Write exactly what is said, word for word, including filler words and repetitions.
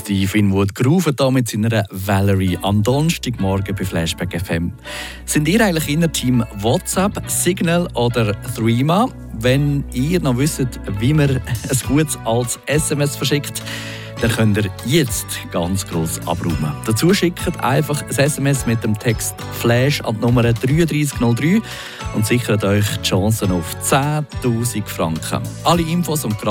Steve Winwood gerufen hier mit seiner Valerie am Donnerstagmorgen bei Flashback F M. Sind ihr eigentlich in der Team WhatsApp, Signal oder Threema? Wenn ihr noch wisst, wie man ein gutes als S M S verschickt, dann könnt ihr jetzt ganz gross abräumen. Dazu schickt einfach ein S M S mit dem Text Flash an die Nummer drei drei null drei und sichert euch die Chancen auf zehntausend Franken. Alle Infos und